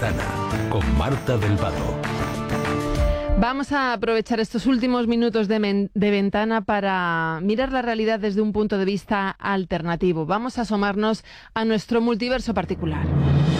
Ventana con Marta del Vado. Vamos a aprovechar estos últimos minutos de ventana para mirar la realidad desde un punto de vista alternativo. Vamos a asomarnos a nuestro multiverso particular.